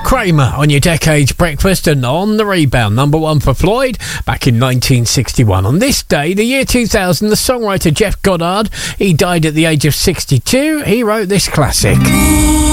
Kramer on your Decades Breakfast and On the Rebound. Number one for Floyd back in 1961. On this day, the year 2000, the songwriter Jeff Goddard, he died at the age of 62. He wrote this classic.